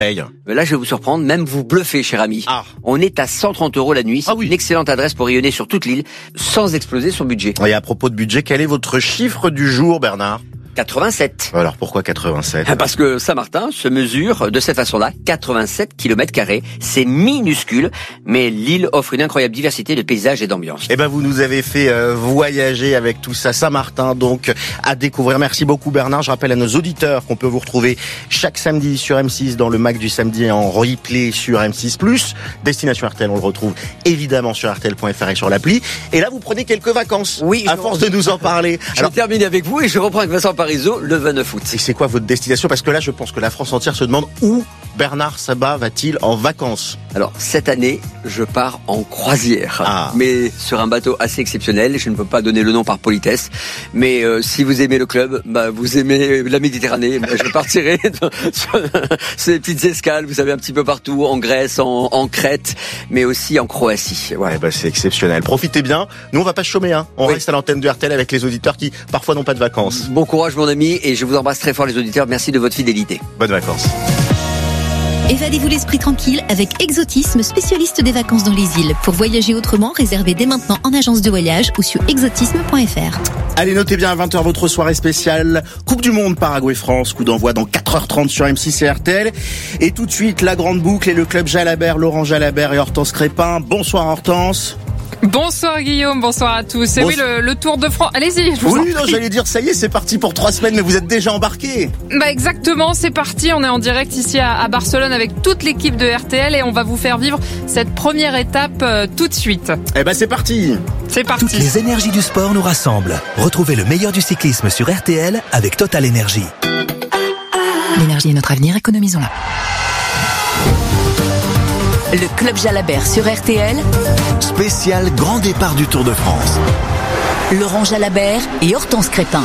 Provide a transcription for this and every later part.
Là, je vais vous surprendre, même vous bluffer, cher ami. On est à 130 € la nuit. C'est une excellente adresse pour rayonner sur toute l'île, sans exploser son budget. Et à propos de budget, quel est votre chiffre du jour, Bernard ? 87. Alors pourquoi 87 ? Parce que Saint-Martin se mesure de cette façon-là, 87 km². C'est minuscule, mais l'île offre une incroyable diversité de paysages et d'ambiance. Eh ben, vous nous avez fait voyager avec tout ça. Saint-Martin, donc, à découvrir. Merci beaucoup, Bernard. Je rappelle à nos auditeurs qu'on peut vous retrouver chaque samedi sur M6 dans le Mac du samedi et en replay sur M6+. Destination RTL, on le retrouve évidemment sur RTL.fr et sur l'appli. Et là, vous prenez quelques vacances. Oui. À force de nous en parler. Je vais terminer avec vous et je reprends avec Vincent Parisot le 29 août. Et c'est quoi votre destination ? Parce que là, je pense que la France entière se demande où Bernard Sabat va-t-il en vacances ? Alors, cette année, je pars en croisière. Mais sur un bateau assez exceptionnel. Je ne peux pas donner le nom par politesse. Mais si vous aimez le club, vous aimez la Méditerranée, je partirai sur ces petites escales, vous savez, un petit peu partout, en Grèce, en Crète, mais aussi en Croatie. Ouais, c'est exceptionnel. Profitez bien. Nous, on va pas chômer, hein. On reste à l'antenne de RTL avec les auditeurs qui, parfois, n'ont pas de vacances. Bon courage, mon ami, et je vous embrasse très fort, les auditeurs. Merci de votre fidélité. Bonnes vacances. Évadez-vous l'esprit tranquille avec Exotisme, spécialiste des vacances dans les îles. Pour voyager autrement, réservez dès maintenant en agence de voyage ou sur exotisme.fr. Allez, notez bien à 20h votre soirée spéciale Coupe du Monde Paraguay-France. Coup d'envoi dans 4h30 sur M6 et RTL. Et tout de suite, la grande boucle et le club Jalabert, Laurent Jalabert et Hortense Crépin. Bonsoir Hortense. Bonsoir Guillaume, bonsoir à tous. Et oui, le Tour de France. Allez-y, je vous en prie. J'allais dire, ça y est, c'est parti pour 3 semaines, mais vous êtes déjà embarqués. Exactement, c'est parti. On est en direct ici à Barcelone avec toute l'équipe de RTL et on va vous faire vivre cette première étape tout de suite. Eh ben, c'est parti. C'est parti. Toutes les énergies du sport nous rassemblent. Retrouvez le meilleur du cyclisme sur RTL avec Total Énergie. L'énergie est notre avenir, économisons-la. Le club Jalabert sur RTL. Spécial grand départ du Tour de France. Laurent Jalabert et Hortense Crépin.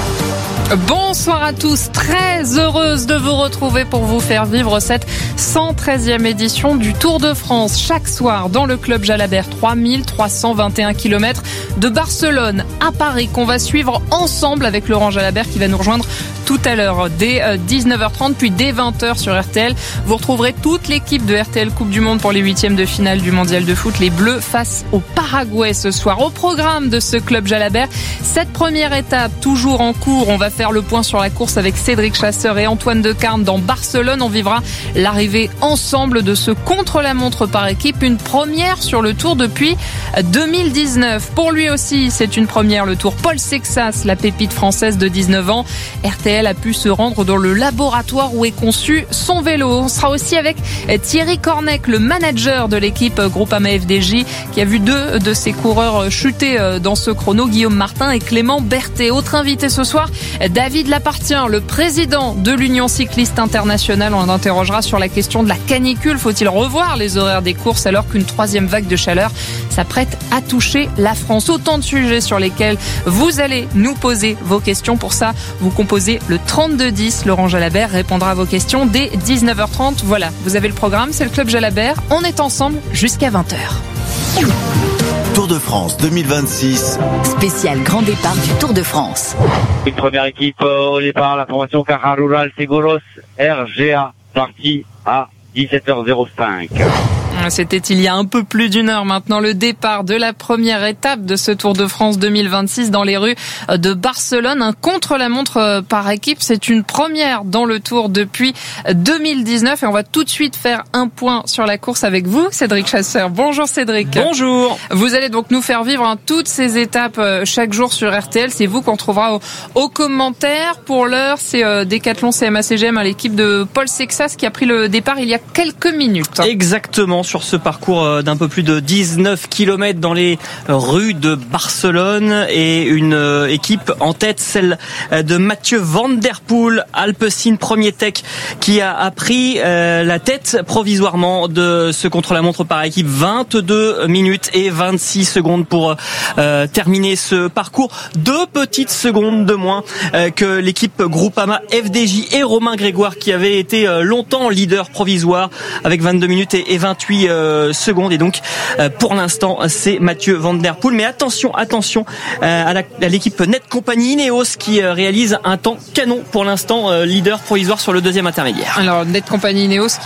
Bonsoir à tous, très heureuse de vous retrouver pour vous faire vivre cette 113e édition du Tour de France. Chaque soir dans le club Jalabert, 3321 km de Barcelone à Paris qu'on va suivre ensemble avec Laurent Jalabert qui va nous rejoindre tout à l'heure dès 19h30 puis dès 20h sur RTL. Vous retrouverez toute l'équipe de RTL Coupe du Monde pour les 8e de finale du mondial de foot. Les Bleus face au Paraguay ce soir. Au programme de ce club Jalabert, cette première étape toujours en cours. On va faire le point sur la course avec Cédric Chasseur et Antoine Decarne dans Barcelone. On vivra l'arrivée ensemble de ce contre-la-montre par équipe. Une première sur le Tour depuis 2019. Pour lui aussi, c'est une première, le Tour. Paul Sexas, la pépite française de 19 ans. RTL a pu se rendre dans le laboratoire où est conçu son vélo. On sera aussi avec Thierry Cornec, le manager de l'équipe Groupama FDJ, qui a vu 2 de ses coureurs chuter dans ce chrono, Guillaume Martin et Clément Berthet. Autre invité ce soir, David Lapartien, le président de l'Union cycliste internationale. On interrogera sur la question de la canicule. Faut-il revoir les horaires des courses alors qu'une 3e vague de chaleur s'apprête à toucher la France? Autant de sujets sur lesquels vous allez nous poser vos questions. Pour ça, vous composez le 3210. Laurent Jalabert répondra à vos questions dès 19h30. Voilà, vous avez le programme, c'est le club Jalabert. On est ensemble jusqu'à 20h. Tour de France 2026. Spécial grand départ du Tour de France. Une première équipe au départ, la formation Caja Rural Seguros RGA, partie à 17h05. C'était il y a un peu plus d'une heure maintenant le départ de la première étape de ce Tour de France 2026 dans les rues de Barcelone. Un contre-la-montre par équipe, c'est une première dans le Tour depuis 2019 et on va tout de suite faire un point sur la course avec vous, Cédric Chasseur. Bonjour Cédric. Bonjour. Vous allez donc nous faire vivre toutes ces étapes chaque jour sur RTL. C'est vous qu'on trouvera aux commentaires. Pour l'heure, c'est Décathlon CMA-CGM, l'équipe de Paul Sexas qui a pris le départ il y a quelques minutes. Exactement, sur ce parcours d'un peu plus de 19 km dans les rues de Barcelone et une équipe en tête, celle de Mathieu Van Der Poel, Alpecin Premier Tech, qui a pris la tête provisoirement de ce contre-la-montre par équipe. 22 minutes et 26 secondes pour terminer ce parcours. 2 petites secondes de moins que l'équipe Groupama FDJ et Romain Grégoire qui avait été longtemps leader provisoire avec 22 minutes et 28 secondes. Et donc, pour l'instant, c'est Mathieu Van Der Poel. Mais attention à l'équipe Net Company Ineos qui réalise un temps canon pour l'instant, leader provisoire sur le deuxième intermédiaire. Alors, Net Company Ineos